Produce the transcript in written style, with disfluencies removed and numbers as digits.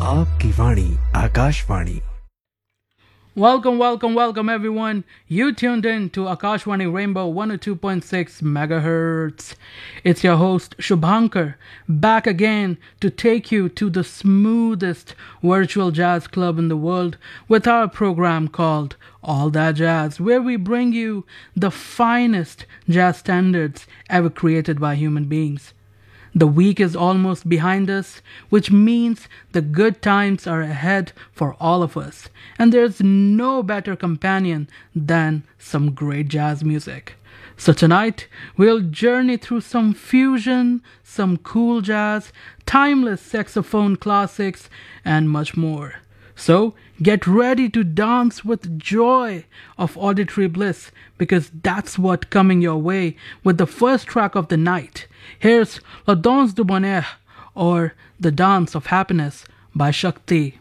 आपकी वाणी Akashvani. Welcome everyone. You tuned in to Akashwani Rainbow 102.6 megahertz. It's your host Shubhankar back again to take you to the smoothest virtual jazz club in the world with our program called All That Jazz, where we bring you the finest jazz standards ever created by human beings. The week is almost behind us, which means the good times are ahead for all of us. And there's no better companion than some great jazz music. So tonight, we'll journey through some fusion, some cool jazz, timeless saxophone classics, and much more. So get ready to dance with joy of auditory bliss, because that's what coming your way with the first track of the night. Here's La Danse du Bonheur, or The Dance of Happiness by Shakti.